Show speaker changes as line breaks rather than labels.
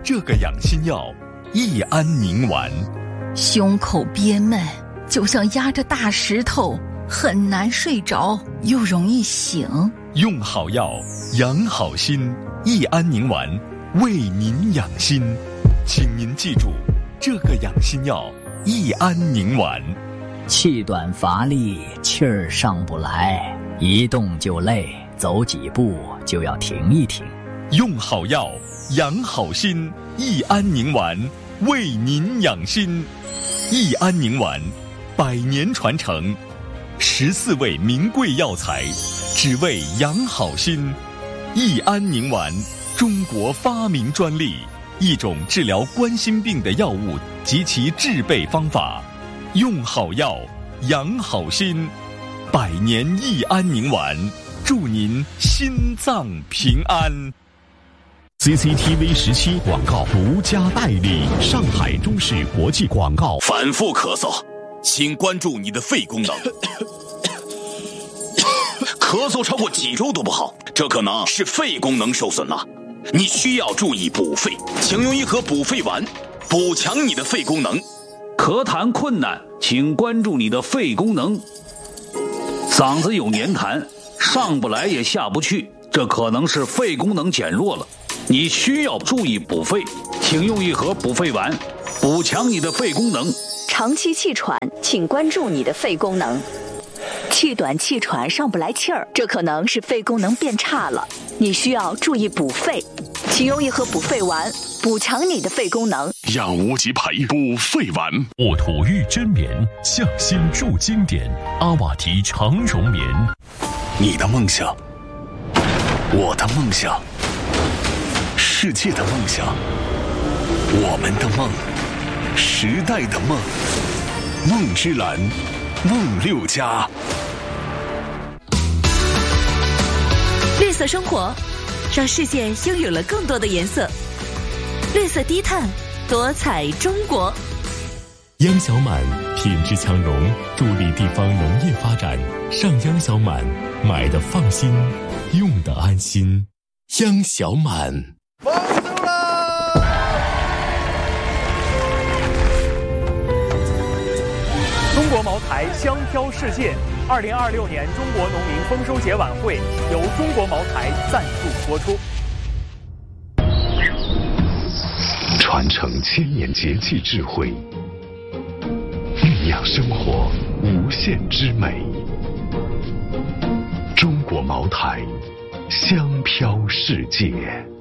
这个养心药益安宁丸。
胸口憋闷，就像压着大石头，很难睡着，又容易醒。
用好药，养好心，益安宁丸为您养心。请您记住，这个养心药益安宁丸。
气短乏力，气儿上不来，一动就累，走几步就要停一停。
用好药，养好心，益安宁丸为您养心。益安宁丸100年传承，14味名贵药材，只为养好心。益安宁丸，中国发明专利，一种治疗冠心病的药物及其制备方法。用好药，养好心，100年益安宁丸，祝您心脏平安。
CCTV 17广告独家代理，上海中视国际广告。
反复咳嗽，请关注你的肺功能。咳嗽超过几周都不好，这可能是肺功能受损了，你需要注意补肺，请用一盒补肺丸，补强你的肺功能。
咳痰困难，请关注你的肺功能。嗓子有黏痰，上不来也下不去，这可能是肺功能减弱了，你需要注意补肺，请用一盒补肺丸，补强你的肺功能。
长期气喘，请关注你的肺功能。气短气喘上不来气儿，这可能是肺功能变差了，你需要注意补肺，请用一盒补肺丸，补强你的肺功能。
养无极培补肺丸，
沃土玉真棉，向心铸经典，阿瓦提长绒棉。
你的梦想，我的梦想，世界的梦想，我们的梦，时代的梦，梦之蓝，梦6家。
绿色生活，让世界拥有了更多的颜色。绿色低碳，多彩中国。
央小满品质强融，助力地方农业发展。上央小满，买的放心，用的安心。央小满。
中国茅台香飘世界，2026年中国农民丰收节晚会由中国茅台赞助播出。
传承千年节气智慧，酝酿生活无限之美。中国茅台，香飘世界。